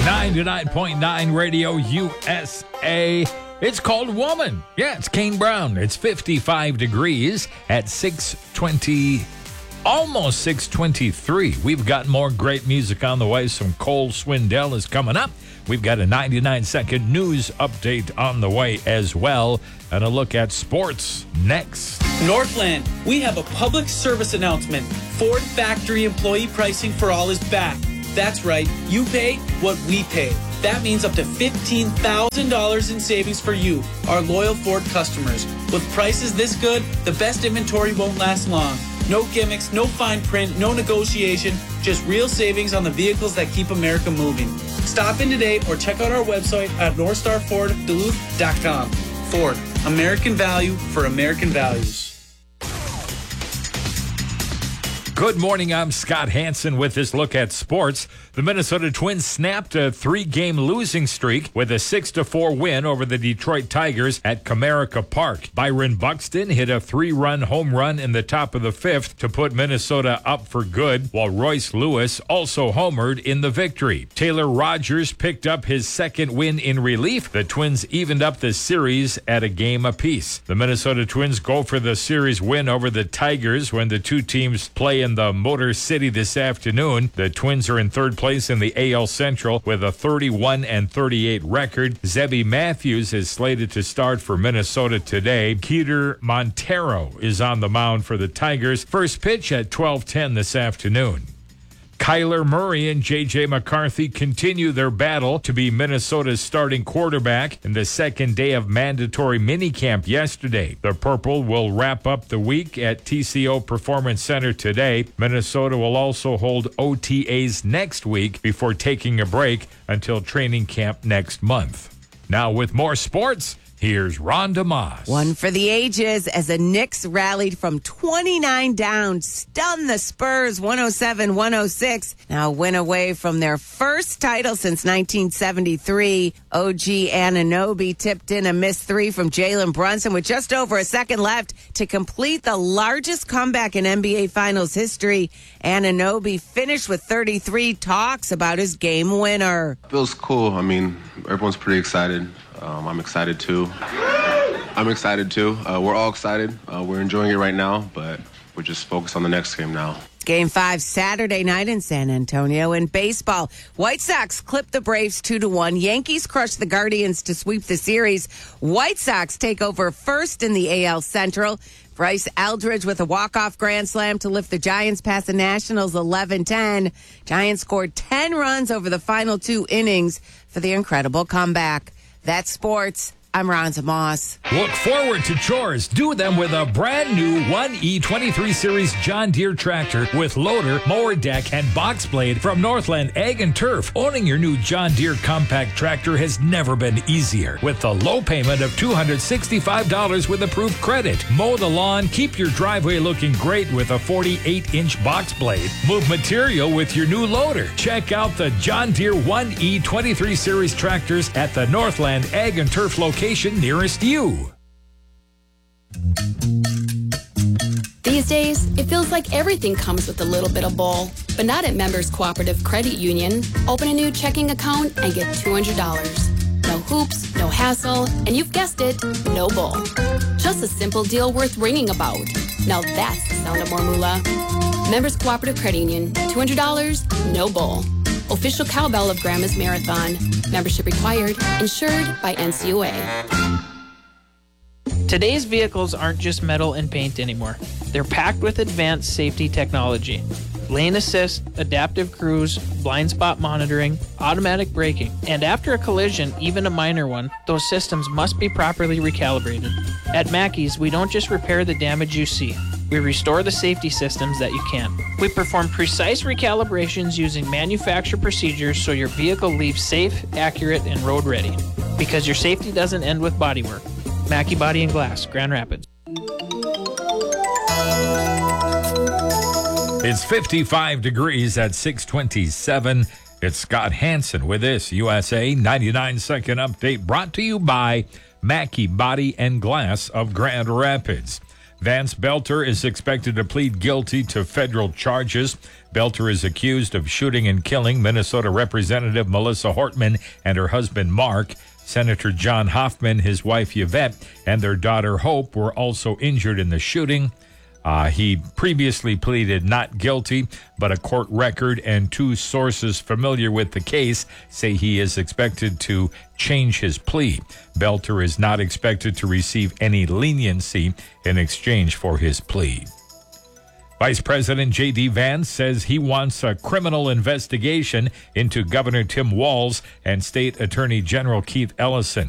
99.9 Radio USA. It's called Woman. Yeah, it's Kane Brown. It's 55 degrees at 6:20, almost 6:23. We've got more great music on the way. Some Cole Swindell is coming up. We've got a 99-second news update on the way as well, and a look at sports next. Northland, we have a public service announcement. Ford factory employee pricing for all is back. That's right, you pay what we pay. That means up to $15,000 in savings for you, our loyal Ford customers. With prices this good, the best inventory won't last long. No gimmicks, no fine print, no negotiation, just real savings on the vehicles that keep America moving. Stop in today or check out our website at NorthstarFordDuluth.com. Ford, American value for American values. Good morning, I'm Scott Hansen with this look at sports. The Minnesota Twins snapped a 3-game losing streak with a 6-4 win over the Detroit Tigers at Comerica Park. Byron Buxton hit a 3-run home run in the top of the 5th to put Minnesota up for good, while Royce Lewis also homered in the victory. Taylor Rogers picked up his second win in relief. The Twins evened up the series at a game apiece. The Minnesota Twins go for the series win over the Tigers when the two teams play in the Motor City this afternoon. The Twins are in third place in the AL Central with a 31-38 record. Zebby Matthews is slated to start for Minnesota today. Keter Montero is on the mound for the Tigers. First pitch at 12:10 this afternoon. Kyler Murray and J.J. McCarthy continue their battle to be Minnesota's starting quarterback in the second day of mandatory minicamp yesterday. The Purple will wrap up the week at TCO Performance Center today. Minnesota will also hold OTAs next week before taking a break until training camp next month. Now with more sports, here's Rhonda Moss. One for the ages as the Knicks rallied from 29 down, stunned the Spurs 107-106. Now a win away from their first title since 1973. OG Anunoby tipped in a missed 3 from Jalen Brunson with just over a second left to complete the largest comeback in NBA Finals history. Anunoby finished with 33, talks about his game winner. Feels cool. I mean, everyone's pretty excited. I'm excited too. We're all excited. We're enjoying it right now, but we're just focused on the next game now. Game 5 Saturday night in San Antonio. In baseball, White Sox clipped the Braves 2-1. Yankees crushed the Guardians to sweep the series. White Sox take over first in the AL Central. Bryce Eldridge with a walk-off grand slam to lift the Giants past the Nationals 11-10. Giants scored 10 runs over the final 2 innings for the incredible comeback. That's sports. I'm Rhonda Moss. Look forward to chores. Do them with a brand new 1E23 Series John Deere tractor with loader, mower deck, and box blade from Northland Ag and Turf. Owning your new John Deere compact tractor has never been easier. With the low payment of $265 with approved credit. Mow the lawn, keep your driveway looking great with a 48-inch box blade. Move material with your new loader. Check out the John Deere 1E23 Series tractors at the Northland Ag and Turf location nearest you. These days, it feels like everything comes with a little bit of bull. But not at Members Cooperative Credit Union. Open a new checking account and get $200. No hoops, no hassle, and you've guessed it, no bull. Just a simple deal worth ringing about. Now that's the sound of more moolah. Members Cooperative Credit Union. $200, no bull. Official cowbell of Grandma's Marathon. Membership required. Insured by NCUA. Today's vehicles aren't just metal and paint anymore. They're packed with advanced safety technology. Lane assist, adaptive cruise, blind spot monitoring, automatic braking. And after a collision, even a minor one, those systems must be properly recalibrated. At Mackey's, we don't just repair the damage you see. We restore the safety systems that you can't. We perform precise recalibrations using manufacturer procedures so your vehicle leaves safe, accurate, and road ready. Because your safety doesn't end with bodywork. Mackey Body and Glass, Grand Rapids. It's 55 degrees at 6:27. It's Scott Hansen with this USA 99-second update brought to you by Mackey Body and Glass of Grand Rapids. Vance Belter is expected to plead guilty to federal charges. Belter is accused of shooting and killing Minnesota Representative Melissa Hortman and her husband Mark. Senator John Hoffman, his wife Yvette, and their daughter Hope were also injured in the shooting. He previously pleaded not guilty, but a court record and 2 sources familiar with the case say he is expected to change his plea. Belter is not expected to receive any leniency in exchange for his plea. Vice President J.D. Vance says he wants a criminal investigation into Governor Tim Walz and State Attorney General Keith Ellison.